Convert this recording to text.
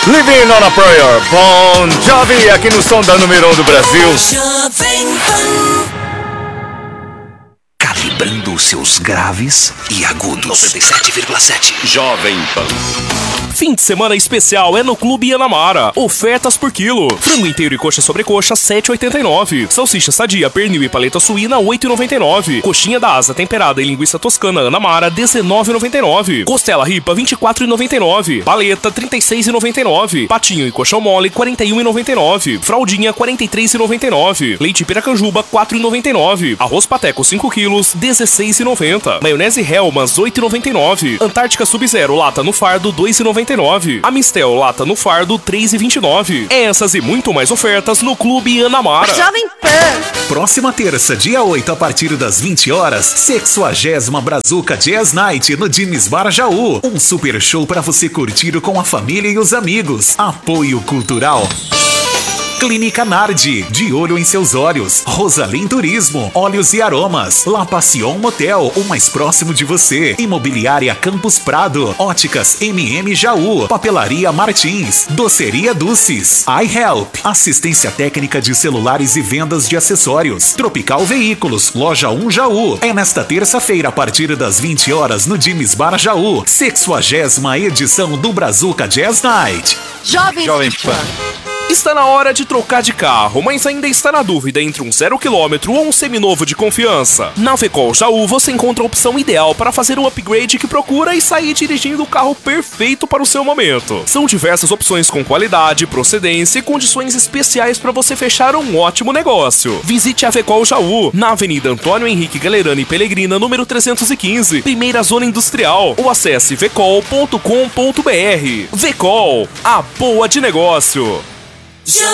Living on a Prayer, Bon Jovi, aqui no som da número 1 do Brasil. Calibrando os seus graves e agudos. 97,7 Jovem Pan. Fim de semana especial é no Clube Anamara. Ofertas por quilo. Frango inteiro e coxa sobrecoxa, R$ 7,89. Salsicha sadia, pernil e paleta suína, R$ 8,99. Coxinha da asa temperada e linguiça toscana Anamara, R$ 19,99. Costela ripa, R$ 24,99. Paleta, R$ 36,99. Patinho e colchão mole, R$ 41,99. Fraldinha, R$ 43,99. Leite piracanjuba, R$ 4,99. Arroz pateco, 5 quilos, R$ 16,90. Maionese Hellmann's, R$ 8,99. Antártica Sub-Zero, lata no fardo, R$ 2,99. Amistel, lata no fardo, R$ 3,29. Essas e muito mais ofertas no Clube Anamara. Jovem Pan. Próxima terça, dia 8, a partir das 20 horas, 60ª Brazuca Jazz Night no Jimmy's Bar Jaú. Um super show para você curtir com a família e os amigos. Apoio cultural. Clínica Nardi, de olho em seus olhos. Rosalim Turismo, óleos e aromas. La Passion Motel, o mais próximo de você. Imobiliária Campus Prado. Óticas MM Jaú. Papelaria Martins. Doceria Dulces. iHelp, assistência técnica de celulares e vendas de acessórios. Tropical Veículos, Loja 1 Jaú. É nesta terça-feira, a partir das 20 horas, no Jimmy's Bar Jaú. 60ª edição do Brazuca Jazz Night. Jovem Pan. Está na hora de trocar de carro, mas ainda está na dúvida entre um 0 km ou um seminovo de confiança? Na Vecol Jaú você encontra a opção ideal para fazer o upgrade que procura e sair dirigindo o carro perfeito para o seu momento. São diversas opções com qualidade, procedência e condições especiais para você fechar um ótimo negócio. Visite a Vecol Jaú, na Avenida Antônio Henrique Galerani Pelegrina, número 315, primeira zona industrial, ou acesse vecol.com.br. Vecol, a boa de negócio.